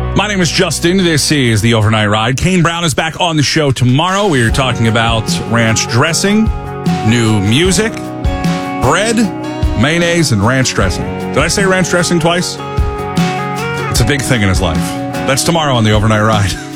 My name is Justin. This is the Overnight Ride. Kane Brown is back on the show tomorrow. We are talking about ranch dressing, new music, bread, mayonnaise, and ranch dressing. Did I say ranch dressing twice? It's a big thing in his life. That's tomorrow on the Overnight Ride.